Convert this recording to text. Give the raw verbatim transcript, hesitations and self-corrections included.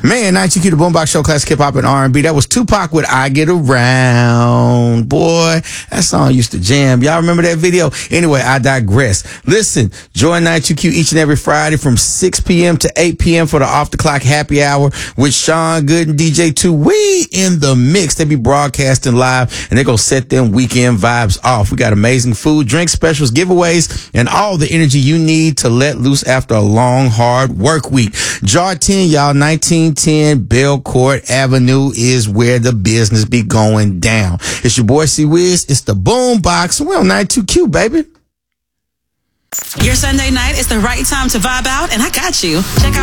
Man, ninety-two Q, the Boombox Show, classic hip hop and R and B. That was Tupac with I Get Around. Boy, that song used to jam. Y'all remember that video? Anyway, I digress. Listen, join ninety-two Q each and every Friday from six p.m. to eight p.m. for the Off the Clock Happy Hour with Sean Good and D J two. We in the mix. They be broadcasting live, and they gonna set them weekend vibes off. We got amazing food, drink specials, giveaways, and all the energy you need to let loose after a long, hard work week. Jar ten, y'all, nineteen ten Belcourt Avenue is where the business be going down. It's your boy C Wiz. It's the Boombox. We're on ninety-two Q, baby. Your Sunday night is the right time to vibe out, and I got you. Check out